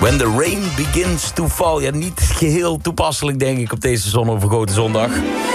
When the rain begins to fall. Ja, niet geheel toepasselijk, denk ik, op deze zonovergoten zondag.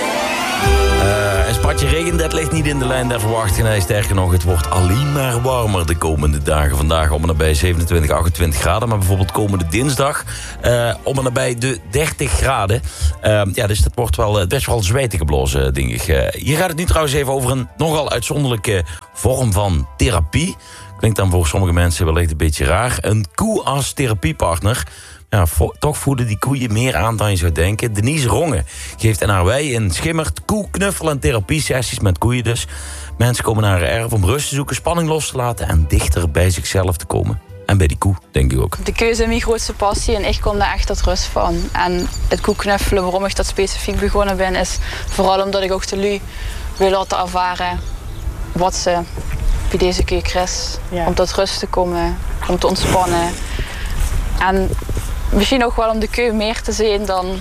Een spatje regen, dat ligt niet in de lijn der verwachting. Nee, sterker nog, het wordt alleen maar warmer de komende dagen. Vandaag om en nabij 27, 28 graden. Maar bijvoorbeeld komende dinsdag om en nabij de 30 graden. Dus dat wordt wel best wel zweten geblazen, denk ik. Hier gaat het nu trouwens even over een nogal uitzonderlijke vorm van therapie. Klinkt dan voor sommige mensen wellicht een beetje raar. Een koe als therapiepartner. Ja, toch voeden die koeien meer aan dan je zou denken. Denise Rongen geeft in haar wei in Schimmert koe, knuffel en therapiesessies met koeien dus. Mensen komen naar haar erf om rust te zoeken, spanning los te laten en dichter bij zichzelf te komen. En bij die koe, denk ik ook. De keuze is mijn grootste passie en ik kom daar echt tot rust van. En het koeknuffelen, waarom ik dat specifiek begonnen ben, is vooral omdat ik ook de lui wil laten ervaren wat ze bij deze koe is. Ja. Om tot rust te komen, om te ontspannen. En misschien ook wel om de koe meer te zien dan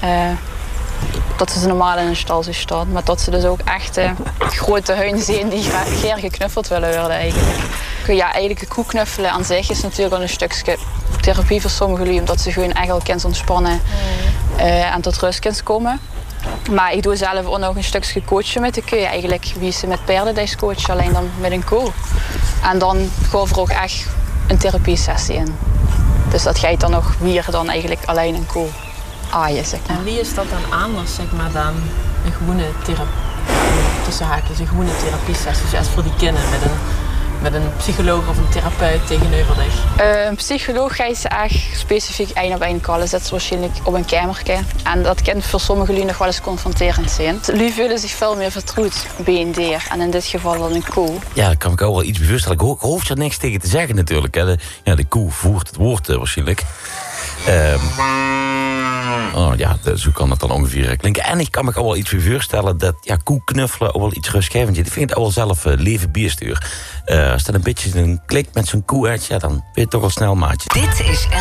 dat ze normaal in een stal zou staan. Maar dat ze dus ook echt grote huiden zien die graag geknuffeld willen worden eigenlijk. Ja, eigenlijk een koe knuffelen aan zich is natuurlijk al een stukje therapie voor sommige lui. Omdat ze gewoon echt al kunnen ontspannen en tot rust kunnen komen. Maar ik doe zelf ook nog een stukje coachen met de koe. Eigenlijk wie ze met paardendice coachen, alleen dan met een koe. En dan gaan we ook echt een therapiesessie in. Dus dat ga je dan nog weer dan eigenlijk alleen een koe aaien, zeg maar. En wie is dat dan anders, zeg maar, dan een gewone therapie, tussen haakjes, een gewone therapiesessie, zoals voor die kinderen met een psycholoog of een therapeut tegenover zich? Een psycholoog ga je ze echt specifiek 1-op-1 callen. Zet ze waarschijnlijk op een kamertje. En dat kan voor sommige lui nog wel eens confronterend zijn. Lui voelen zich veel meer vertrouwd bij een dier. En in dit geval dan een koe. Ja, daar kan ik ook wel iets bewust stellen. Ik hoef er niks tegen te zeggen natuurlijk. Hè. De koe voert het woord waarschijnlijk. Zo kan het dan ongeveer klinken. En ik kan me ook wel iets voorstellen dat koe knuffelen ook wel iets rustgevend is. Ik vind het ook wel zelf leven bierstuur. Als dat een beetje een klik met zo'n koe uit, dan ben je toch al snel maatje. Dit is